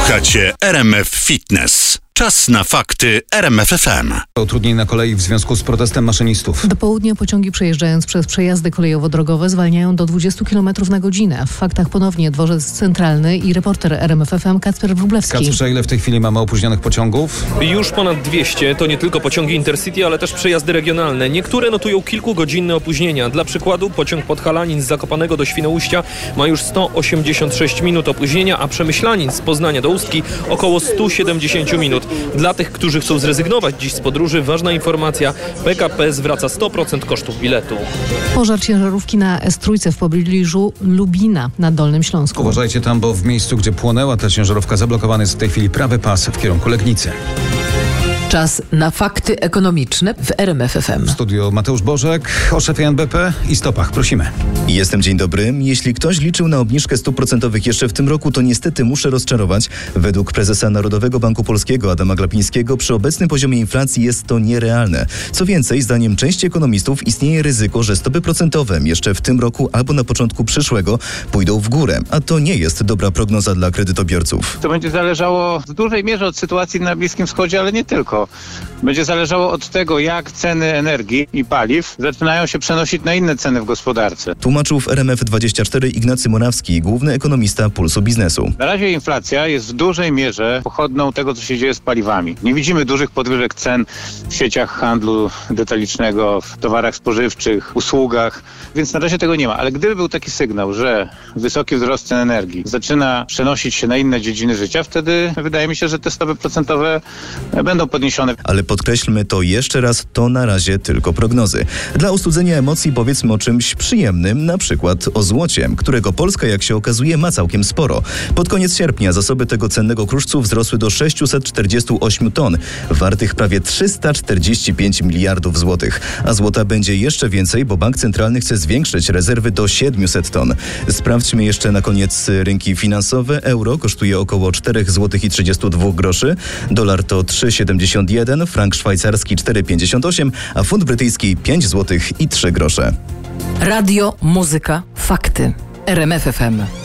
Słuchacie RMF Fitness. Czas na fakty RMF FM. Utrudnień na kolei w związku z protestem maszynistów. Do południa pociągi przejeżdżając przez przejazdy kolejowo-drogowe zwalniają do 20 km na godzinę. W faktach ponownie dworzec centralny i reporter RMF FM Kacper Wróblewski. Kacprze, ile w tej chwili mamy opóźnionych pociągów? Już ponad 200. To nie tylko pociągi Intercity, ale też przejazdy regionalne. Niektóre notują kilkugodzinne opóźnienia. Dla przykładu pociąg Podhalanin z Zakopanego do Świnoujścia ma już 186 minut opóźnienia, a Przemyślanin z Poznania do Ustki około 170 minut. Dla tych, którzy chcą zrezygnować dziś z podróży, ważna informacja. PKP zwraca 100% kosztów biletu. Pożar ciężarówki na S3 w pobliżu Lubina na Dolnym Śląsku. Uważajcie tam, bo w miejscu, gdzie płonęła ta ciężarówka, zablokowany jest w tej chwili prawy pas w kierunku Legnicy. Czas na fakty ekonomiczne w RMF FM. W studiu Mateusz Bożek, o szefie NBP i stopach. Prosimy. Jestem, dzień dobry. Jeśli ktoś liczył na obniżkę stóp procentowych jeszcze w tym roku, to niestety muszę rozczarować. Według prezesa Narodowego Banku Polskiego Adama Glapińskiego przy obecnym poziomie inflacji jest to nierealne. Co więcej, zdaniem części ekonomistów istnieje ryzyko, że stopy procentowe jeszcze w tym roku albo na początku przyszłego pójdą w górę, a to nie jest dobra prognoza dla kredytobiorców. To będzie zależało w dużej mierze od sytuacji na Bliskim Wschodzie, ale nie tylko. Będzie zależało od tego, jak ceny energii i paliw zaczynają się przenosić na inne ceny w gospodarce. Tłumaczył w RMF24 Ignacy Morawski, główny ekonomista Pulsu Biznesu. Na razie inflacja jest w dużej mierze pochodną tego, co się dzieje z paliwami. Nie widzimy dużych podwyżek cen w sieciach handlu detalicznego, w towarach spożywczych, usługach, więc na razie tego nie ma. Ale gdyby był taki sygnał, że wysoki wzrost cen energii zaczyna przenosić się na inne dziedziny życia, wtedy wydaje mi się, że te stopy procentowe będą podniesione. Ale podkreślmy to jeszcze raz, to na razie tylko prognozy. Dla ostudzenia emocji powiedzmy o czymś przyjemnym, na przykład o złocie, którego Polska, jak się okazuje, ma całkiem sporo. Pod koniec sierpnia zasoby tego cennego kruszcu wzrosły do 648 ton, wartych prawie 345 miliardów złotych. A złota będzie jeszcze więcej, bo Bank Centralny chce zwiększyć rezerwy do 700 ton. Sprawdźmy jeszcze na koniec rynki finansowe. Euro kosztuje około 4,32 zł, dolar to 3,71, frank szwajcarski 4,58, a funt brytyjski 5 zł i 3 grosze. Radio, muzyka, fakty. RMF FM.